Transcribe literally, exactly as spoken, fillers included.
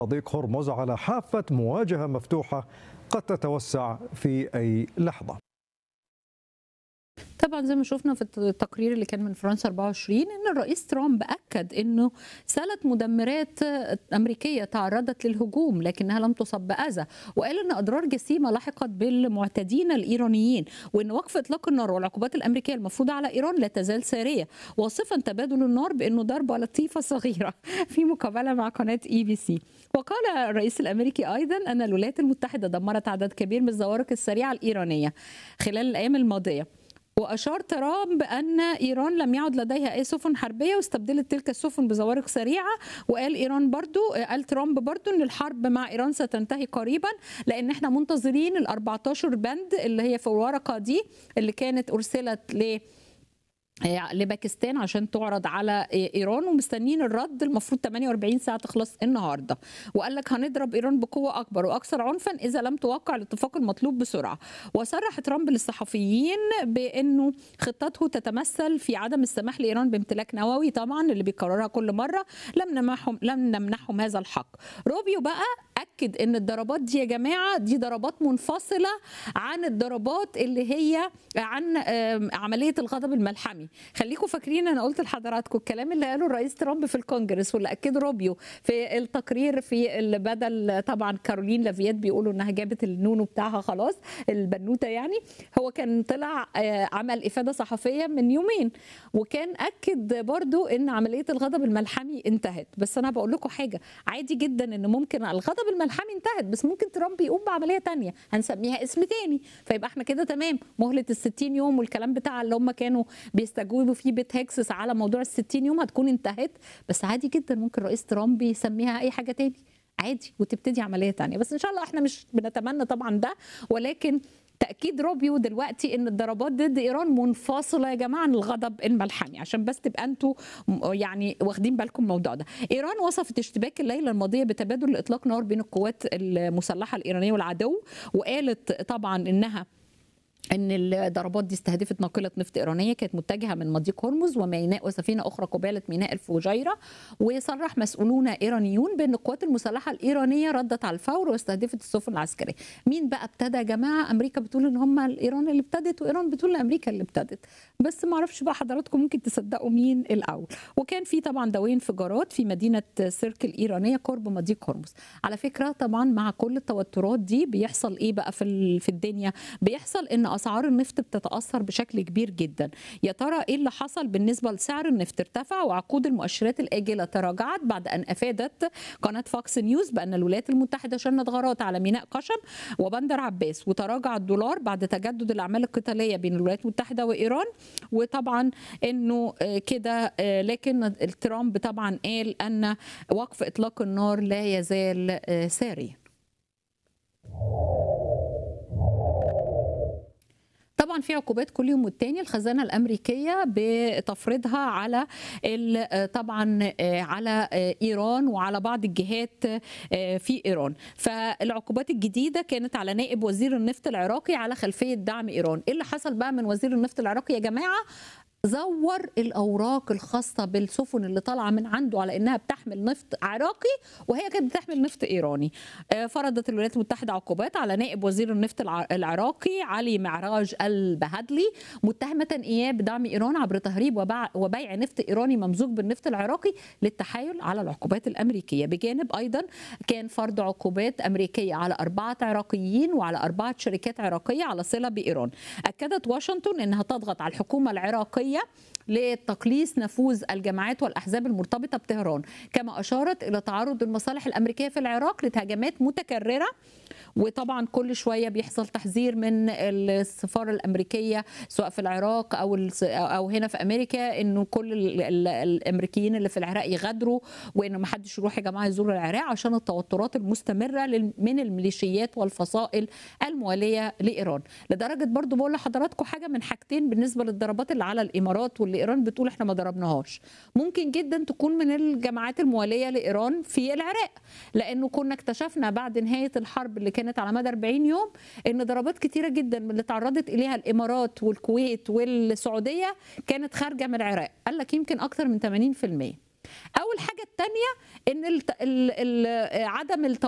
ضيق هرمز على حافة مواجهة مفتوحة قد تتوسع في أي لحظة. طبعا زي ما شفنا في التقرير اللي كان من فرنسا أربعة وعشرين ان الرئيس ترامب اكد انه ثلاث مدمرات امريكيه تعرضت للهجوم لكنها لم تصب باذى، وقال ان اضرار جسيمه لحقت بالمعتدين الايرانيين، وان وقف اطلاق النار والعقوبات الامريكيه المفروضه على ايران لا تزال ساريه، واصفا تبادل النار بانه ضربه لطيفه صغيره في مقابله مع قناه اي بي سي. وقال الرئيس الامريكي ايضا ان الولايات المتحده دمرت عدد كبير من الصواريخ السريعه الايرانيه خلال الايام الماضيه. وأشار ترامب أن إيران لم يعد لديها أي سفن حربية واستبدلت تلك السفن بصواريخ سريعة، وقال إيران برضو قال ترامب برضو أن الحرب مع إيران ستنتهي قريبا، لأن احنا منتظرين ال أربعتاشر بند اللي هي في الورقة دي اللي كانت أرسلت ل لباكستان عشان تعرض على ايران، ومستنيين الرد المفروض ثمانية وأربعين ساعه تخلص النهارده. وقال لك هنضرب ايران بقوه اكبر واكثر عنفا اذا لم توقع الاتفاق المطلوب بسرعه. وصرح ترامب للصحفيين بانه خطته تتمثل في عدم السماح لايران بامتلاك نووي، طبعا اللي بيكررها كل مره، لم نمنحهم لم نمنحهم هذا الحق. روبيو بقى اكد ان الضربات دي يا جماعه دي ضربات منفصله عن الضربات اللي هي عن عمليه الغضب الملحمي. خليكم فاكرين انا قلت لحضراتكم الكلام اللي قاله الرئيس ترامب في الكونجرس واللي اكده روبيو في التقرير، في اللي بدل طبعا كارولين لافيات بيقولوا انها جابت النونو بتاعها خلاص البنوته يعني، هو كان طلع عمل افاده صحفيه من يومين وكان اكد برضو ان عمليه الغضب الملحمي انتهت. بس انا بقول لكم حاجه، عادي جدا ان ممكن الغضب الملحمي انتهت بس ممكن ترامب يقوم بعمليه تانية هنسميها اسم تاني، فيبقى احنا كده تمام. مهله الستين يوم والكلام بتاع اللي هم كانوا بيستجوبوا فيه بيت هيكسس على موضوع الستين يوم هتكون انتهت، بس عادي جدا ممكن رئيس ترامب يسميها اي حاجه تاني عادي وتبتدي عمليه تانية. بس ان شاء الله احنا مش بنتمنى طبعا ده، ولكن تأكيد روبيو دلوقتي ان الضربات ضد ايران منفصله يا جماعه عن الغضب الملحمي، عشان بس تبقى انتوا يعني واخدين بالكم من الموضوع ده. ايران وصفت اشتباك الليله الماضيه بتبادل اطلاق نار بين القوات المسلحه الايرانيه والعدو، وقالت طبعا انها ان الضربات دي استهدفت ناقله نفط ايرانيه كانت متجهه من مضيق هرمز وميناء وسفينه اخرى قباله ميناء الفجيره. وصرح مسؤولون ايرانيون بان القوات المسلحه الايرانيه ردت على الفور واستهدفت السفن العسكريه. مين بقى ابتدى يا جماعه؟ امريكا بتقول ان هم ايران اللي ابتدت، وايران بتقول امريكا اللي ابتدت، بس ما اعرفش بقى حضراتكم ممكن تصدقوا مين الاول. وكان في طبعا دوين انفجارات في مدينه سيرك الايرانيه قرب مضيق هرمز. على فكره طبعا مع كل التوترات دي بيحصل ايه بقى في في الدنيا؟ بيحصل ان اسعار النفط بتتاثر بشكل كبير جدا. يا ترى ايه اللي حصل بالنسبه لسعر النفط؟ ارتفع وعقود المؤشرات الاجله تراجعت بعد ان افادت قناه فوكس نيوز بان الولايات المتحده شنت غارات على ميناء قشم وبندر عباس، وتراجع الدولار بعد تجدد الاعمال القتاليه بين الولايات المتحده وايران. وطبعا انه كده، لكن ترامب طبعا قال ان وقف اطلاق النار لا يزال ساريا. طبعا في عقوبات كل يوم والتاني الخزانه الامريكيه بتفرضها على طبعا على ايران وعلى بعض الجهات في ايران. فالعقوبات الجديده كانت على نائب وزير النفط العراقي على خلفيه دعم ايران. ايه اللي حصل بقى من وزير النفط العراقي يا جماعه؟ زور الاوراق الخاصه بالسفن اللي طالعه من عنده على انها بتحمل نفط عراقي وهي كانت بتحمل نفط ايراني. فرضت الولايات المتحده عقوبات على نائب وزير النفط العراقي علي معراج البهدلي متهمه اياه بدعم ايران عبر تهريب وبيع نفط ايراني ممزوج بالنفط العراقي للتحايل على العقوبات الامريكيه. بجانب ايضا كان فرض عقوبات امريكيه على اربعه عراقيين وعلى اربعه شركات عراقيه على صله بايران. اكدت واشنطن انها تضغط على الحكومه العراقيه لتقليص نفوذ الجماعات والأحزاب المرتبطة بطهران، كما أشارت إلى تعرض المصالح الأمريكية في العراق لهجمات متكررة. وطبعا كل شوية بيحصل تحذير من السفارة الأمريكية سواء في العراق أو أو هنا في أمريكا إنه كل الأمريكيين اللي في العراق يغادروا، وإنه ما حدش يروح يا جماعة يزور العراق عشان التوترات المستمرة من الميليشيات والفصائل الموالية لإيران. لدرجة برضو بقول لحضراتكم حاجة من حاجتين بالنسبة للضربات اللي على الإمارات واللي إيران بتقول إحنا ما ضربناهاش، ممكن جدا تكون من الجماعات الموالية لإيران في العراق، لأنه كنا اكتشفنا بعد نهاية الحرب اللي كانت على مدى أربعين يوم ان ضربات كتيره جدا من اللي تعرضت اليها الامارات والكويت والسعوديه كانت خارجه من العراق. قال لك يمكن اكثر من ثمانين بالمئة. اول حاجه الثانيه ان الت- ال- ال- عدم التوافق